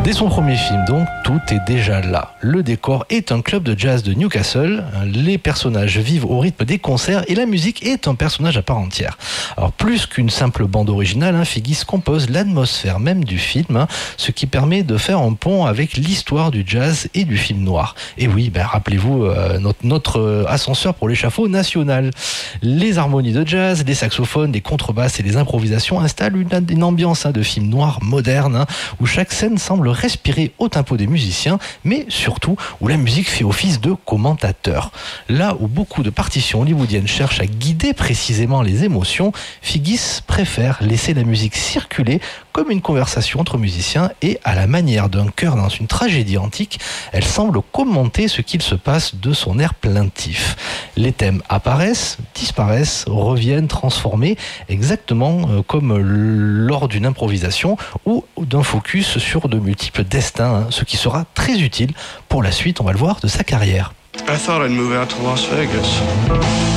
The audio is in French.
Dès son premier film, donc, tout est déjà là. Le décor est un club de jazz de Newcastle, les personnages vivent au rythme des concerts et la musique est un personnage à part entière. Alors, plus qu'une simple bande originale, Figgis compose l'atmosphère même du film, ce qui permet de faire un pont avec l'histoire du jazz et du film noir. Et oui, rappelez-vous notre ascenseur pour l'échafaud national. Les harmonies de jazz, les saxophones, les contrebasses et les improvisations installent une ambiance de film noir moderne, où chaque scène semble respirer au tempo des musiciens, mais surtout où la musique fait office de commentateur. Là où beaucoup de partitions hollywoodiennes cherchent à guider précisément les émotions, Figgis préfère laisser la musique circuler comme une conversation entre musiciens et, à la manière d'un chœur dans une tragédie antique, elle semble commenter ce qu'il se passe de son air plaintif. Les thèmes apparaissent, disparaissent, reviennent transformés, exactement comme lors d'une improvisation ou d'un focus sur de multiples destins, ce qui sera très utile pour la suite, on va le voir, de sa carrière. I thought I'd move out to Las Vegas.